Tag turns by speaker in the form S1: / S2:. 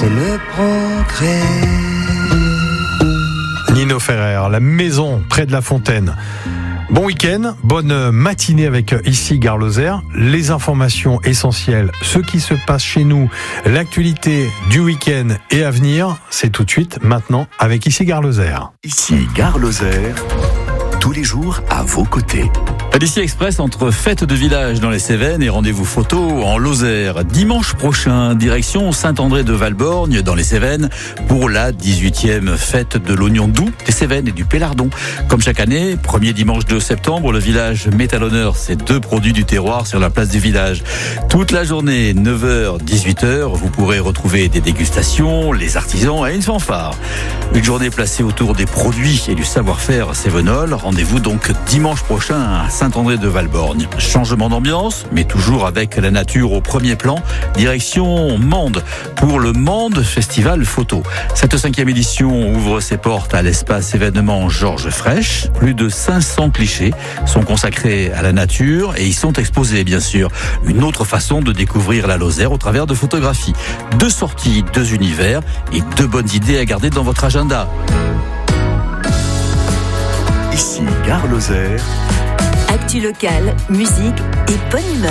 S1: c'est le progrès.
S2: Nino Ferrer, la maison près de la Fontaine. Bon week-end, bonne matinée avec ici Gare Lozère. Les informations essentielles, ce qui se passe chez nous, l'actualité du week-end et à venir, c'est tout de suite maintenant avec ici Gare Lozère.
S3: Ici Gare Lozère, tous les jours à vos côtés.
S4: D'ici Express entre fête de village dans les Cévennes et rendez-vous photo en Lozère. Dimanche prochain, direction Saint-André-de-Valborgne dans les Cévennes pour la 18e fête de l'oignon doux, des Cévennes et du Pélardon. Comme chaque année, premier dimanche de septembre, le village met à l'honneur ces deux produits du terroir sur la place du village. Toute la journée, 9h, 18h, vous pourrez retrouver des dégustations, les artisans et une fanfare. Une journée placée autour des produits et du savoir-faire cévenol. Rendez-vous donc dimanche prochain à Saint-André-de-Valborgne. Changement d'ambiance, mais toujours avec la nature au premier plan. Direction Mende pour le Mende Festival Photo. Cette 5e édition ouvre ses portes à l'espace événement Georges Frêche. Plus de 500 clichés sont consacrés à la nature et y sont exposés, bien sûr. Une autre façon de découvrir la Lozère au travers de photographies. 2 sorties, 2 univers et 2 bonnes idées à garder dans votre agenda.
S3: Ici Gare Lozère.
S5: Actu locale, musique et bonne humeur.